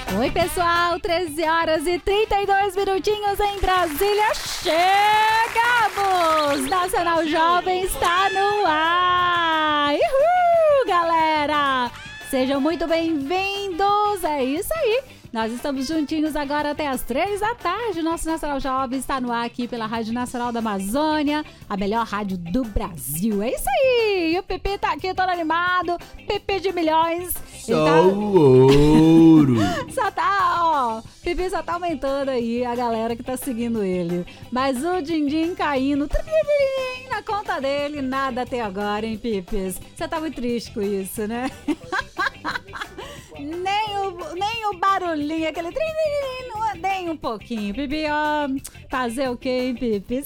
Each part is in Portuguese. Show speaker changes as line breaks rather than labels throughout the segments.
Oi, pessoal, 13 horas e 32 minutinhos em Brasília. Chegamos! Nacional Jovem está no ar! Uhul, galera! Sejam muito bem-vindos! É isso aí! Nós estamos juntinhos agora até as 3 da tarde. Nosso Nacional Jovem está no ar aqui pela Rádio Nacional da Amazônia, a melhor rádio do Brasil. É isso aí! E o Pepe tá aqui todo animado, Pepe de milhões.
Só o ouro!
Só tá, ó, Pepe só tá aumentando aí a galera que tá seguindo ele. Mas o din-din caindo na conta dele, nada até agora, hein, Pipes? Você tá muito triste com isso, né? Nem o barulhinho, aquele nem um pouquinho, Pipi, ó, fazer o quê, hein, Pipes?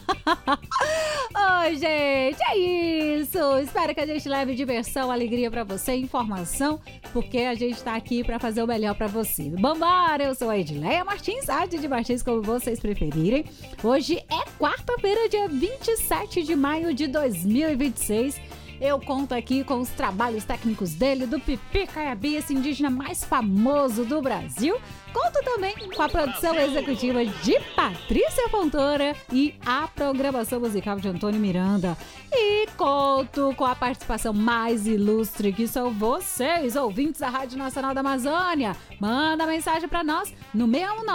Oi, gente, é isso. Espero que a gente leve diversão, alegria pra você, informação, porque a gente tá aqui pra fazer o melhor pra você. Vambora, eu sou a Edileia Martins, Arte de Martins, como vocês preferirem. Hoje é quarta-feira, dia 27 de maio de 2026. Eu conto aqui com os trabalhos técnicos dele, do Pipi Caiabi, esse indígena mais famoso do Brasil. Conto também com a produção executiva de Patrícia Fontoura e a programação musical de Antônio Miranda. E conto com a participação mais ilustre, que são vocês, ouvintes da Rádio Nacional da Amazônia. Manda mensagem para nós no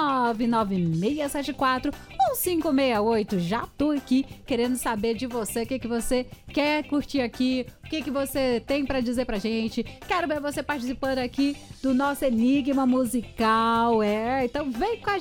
619-9674-1568. Já tô aqui querendo saber de você, o que você quer curtir aqui, o que você tem para dizer pra gente. Quero ver você participando aqui do nosso Enigma Musical. Então vem com a